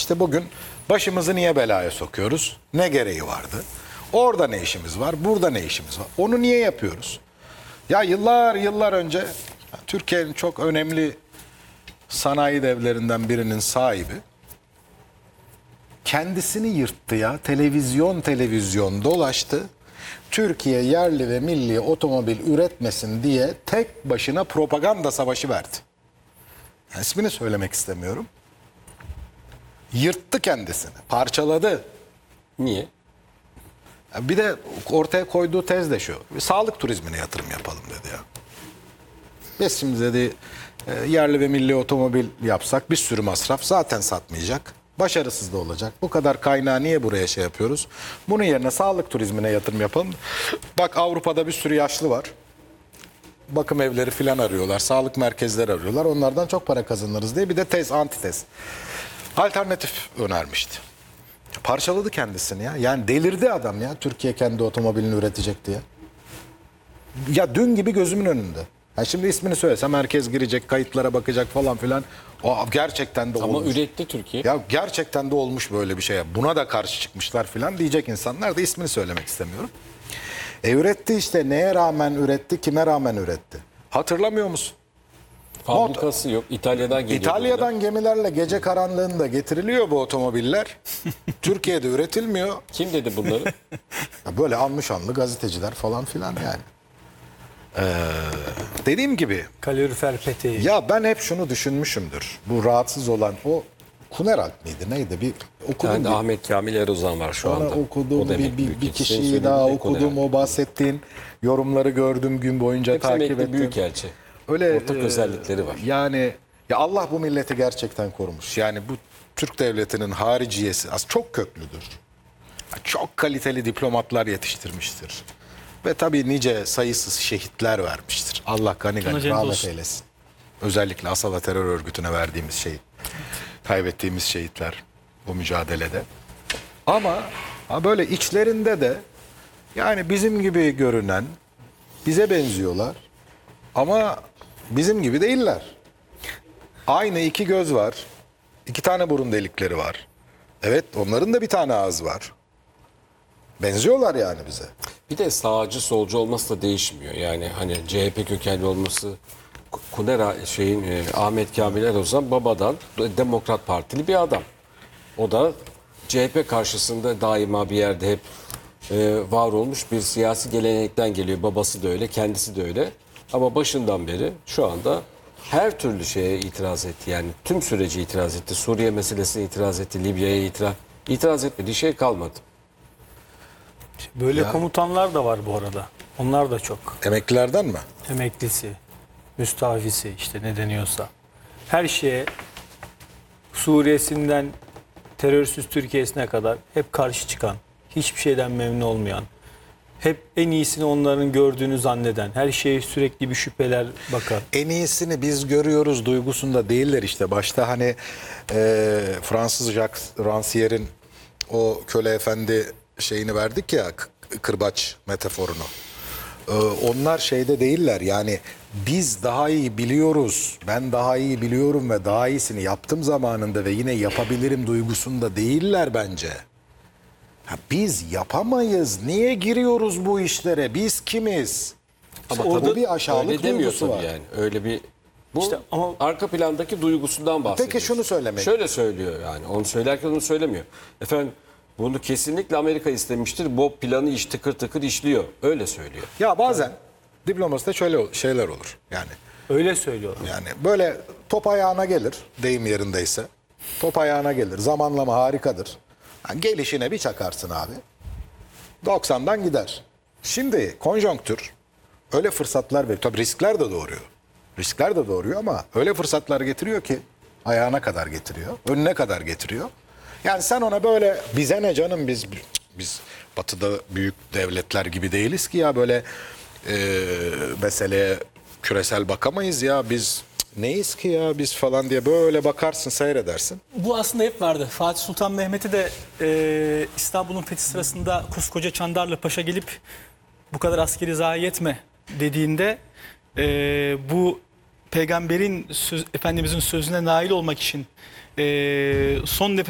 İşte bugün başımızı niye belaya sokuyoruz? Ne gereği vardı? Orada ne işimiz var? Burada ne işimiz var? Onu niye yapıyoruz? Ya yıllar önce Türkiye'nin çok önemli sanayi devlerinden birinin sahibi kendisini yırttı ya. Televizyon dolaştı. Türkiye yerli ve milli otomobil üretmesin diye tek başına propaganda savaşı verdi. Yani ismini söylemek istemiyorum. Yırttı kendisini, parçaladı. Niye? Bir de ortaya koyduğu tez de şu. Sağlık turizmine yatırım yapalım dedi ya. Biz şimdi dedi yerli ve milli otomobil yapsak bir sürü masraf zaten satmayacak. Başarısız da olacak. Bu kadar kaynağı niye buraya şey yapıyoruz? Bunun yerine sağlık turizmine yatırım yapalım. Bak Avrupa'da bir sürü yaşlı var. Bakım evleri filan arıyorlar. Sağlık merkezleri arıyorlar. Onlardan çok para kazanırız diye bir de antitez. Alternatif önermişti. Parçaladı kendisini ya. Yani delirdi adam ya. Türkiye kendi otomobilini üretecek diye. Ya dün gibi gözümün önünde. Ha şimdi ismini söylesem herkes girecek, kayıtlara bakacak falan filan. O gerçekten de olmuş. Ama üretti Türkiye. Ya gerçekten de olmuş böyle bir şey. Buna da karşı çıkmışlar filan diyecek insanlar da ismini söylemek istemiyorum. Üretti işte. Neye rağmen üretti, kime rağmen üretti? Hatırlamıyor musun? Fabrikası yok. İtalya'dan geliyor. İtalya'dan gemilerle gece karanlığında getiriliyor bu otomobiller. Türkiye'de üretilmiyor. Kim dedi bunları? Ya böyle anlı gazeteciler falan filan yani. Dediğim gibi. Kalorifer peteği. Ya ben hep şunu düşünmüşümdür. Bu rahatsız olan o Kuneralp miydi neydi? Bir okudum. Yani Ahmet Kamil Erozan var şu anda. Okudum bir kişiyi Senin daha söylediğin okudum. O bahsettiğin yorumları gördüm gün boyunca Hepsi takip emekli ettim. büyükelçi. Öyle ortak özellikleri var. Yani ya Allah bu milleti gerçekten korumuş. Yani bu Türk devletinin hariciyesi çok köklüdür. Çok kaliteli diplomatlar yetiştirmiştir. Ve tabii nice sayısız şehitler vermiştir. Allah gani gani rahmet eylesin. Özellikle Asala terör örgütüne verdiğimiz kaybettiğimiz şehitler bu mücadelede. Ama böyle içlerinde de yani bizim gibi görünen, bize benziyorlar ama bizim gibi değiller. Aynı iki göz var, iki tane burun delikleri var. Evet, onların da bir tane ağız var. Benziyorlar yani bize. Bir de sağcı solcu olması da değişmiyor. Yani hani CHP kökenli olması, Ahmet Kamil Erozan babadan Demokrat Partili bir adam. O da CHP karşısında daima bir yerde hep var olmuş bir siyasi gelenekten geliyor. Babası da öyle, kendisi de öyle. Ama başından beri şu anda her türlü şeye itiraz etti. Yani tüm süreci itiraz etti. Suriye meselesine itiraz etti. Libya'ya itiraz etmediği şey kalmadı. Böyle komutanlar da var bu arada. Onlar da çok. Emeklilerden mi? Emeklisi, müstafisi işte ne deniyorsa. Her şeye Suriye'sinden terörsüz Türkiye'sine kadar hep karşı çıkan, hiçbir şeyden memnun olmayan, hep en iyisini onların gördüğünü zanneden, her şeye sürekli bir şüpheler bakan. En iyisini biz görüyoruz duygusunda değiller işte. Başta hani Fransız Jacques Rancière'in o köle efendi şeyini verdik ya, kırbaç metaforunu. Onlar şeyde değiller yani biz daha iyi biliyoruz, ben daha iyi biliyorum ve daha iyisini yaptım zamanında ve yine yapabilirim duygusunda değiller bence. Biz yapamayız, niye giriyoruz bu işlere, biz kimiz? Ama Orada tabii bir aşağılık öyle demiyor duygusu tabii var. yani. Öyle bir bu İşte ama arka plandaki duygusundan bahsediyor. Peki şunu söylemek. Şöyle söylüyor yani. Onu söylerken onu söylemiyor. Efendim bunu kesinlikle Amerika istemiştir. Bu planı tıkır tıkır işliyor. Öyle söylüyor. Ya bazen diplomaside şöyle şeyler olur yani. öyle söylüyorlar. Yani böyle top ayağına gelir, deyim yerindeyse. Top ayağına gelir, zamanlama harikadır. Yani gelişine bir çakarsın abi. 90'dan gider. Şimdi konjonktür öyle fırsatlar veriyor. Tabii riskler de doğuruyor. Riskler de doğuruyor ama öyle fırsatlar getiriyor ki ayağına kadar getiriyor, önüne kadar getiriyor. Yani sen ona böyle bize ne canım biz batıda büyük devletler gibi değiliz ki ya böyle meseleye küresel bakamayız ya biz neyiz ki ya biz falan diye böyle bakarsın seyredersin. Bu aslında hep vardı. Fatih Sultan Mehmet'i de İstanbul'un fethi sırasında koskoca Çandarlı Paşa gelip bu kadar askeri zayi etme dediğinde bu peygamberin Efendimizin sözüne nail olmak için son nefes